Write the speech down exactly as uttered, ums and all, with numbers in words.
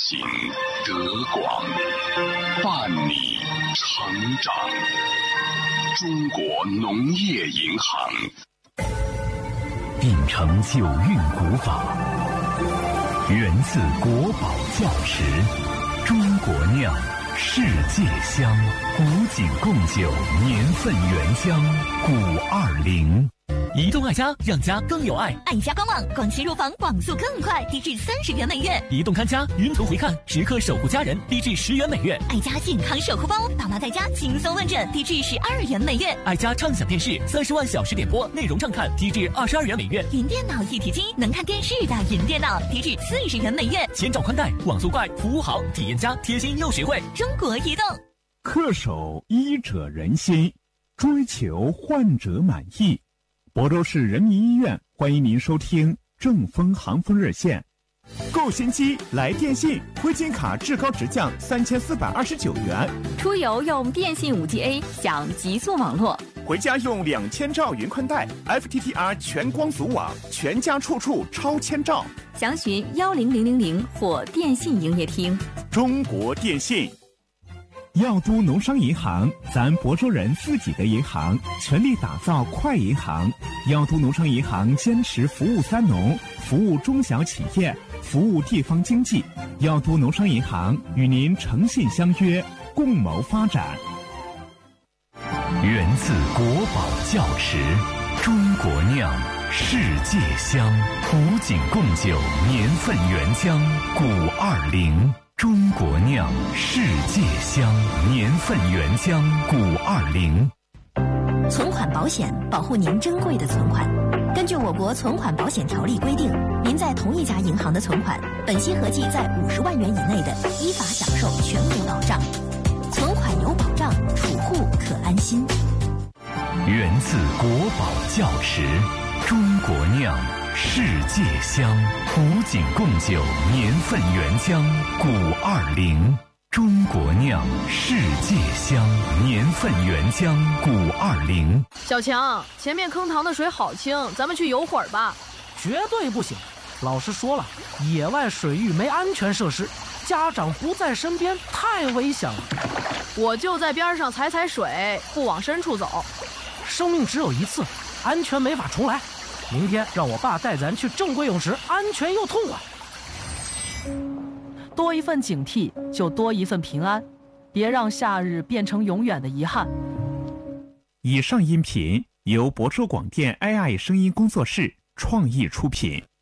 行德广，伴你成长。中国农业银行秉承九韵古法，源自国宝窖池，中国酿，世界香，古井贡酒，年份原香，古二零。 移动爱家，让家更有爱。 爱家官网广西入房网速更快，低至三十元每月。 移动看家，云图回看，时刻守护家人，低至十元每月。 爱家健康守护包，爸妈在家轻松问诊，低至十二元每月。 爱家畅享电视，三十万小时点播，内容畅看，低至二十二元每月。 云电脑一体机，能看电视的云电脑，低至四十元每月。 千兆宽带，网速快，服务好，体验佳，贴心又实惠。 中国移动。 恪守医者仁心，追求患者满意。亳州市人民医院欢迎您收听正风航风热线。购新机来电信，灰金卡至高直降三千四百二十九元。 出游用电信 五 G A 享极速网络， 回家用两千兆云宽带 F T T R 全光组网，全家处处超千兆。 详询幺零零零零或电信营业厅。 中国电信。药都农商银行，咱亳州人自己的银行，全力打造快银行。药都农商银行坚持服务三农，服务中小企业，服务地方经济。药都农商银行与您诚信相约，共谋发展。 源自国宝窖池，中国酿，世界香，古井贡酒，年份原香，古二零。中国酿，世界香，年份原香，古二零。 存款保险保护您珍贵的存款。根据我国存款保险条例规定，您在同一家银行的存款，本息合计在五十万元以内的，依法享受全额保障。存款有保障，储户可安心。 源自国宝窖池，中国酿，世界香，古井贡酒，年份原香，古二零。中国酿，世界香，年份原香，古二零。 小强，前面坑塘的水好清，咱们去游会儿吧。 绝对不行，老师说了，野外水域没安全设施，家长不在身边太危险了。 我就在边上踩踩水，不往深处走。 生命只有一次，安全没法重来。明天让我爸带咱去正规泳池，安全又痛快。 多一份警惕，就多一份平安，别让夏日变成永远的遗憾。 以上音频由亳州广电 A I 声音工作室创意出品。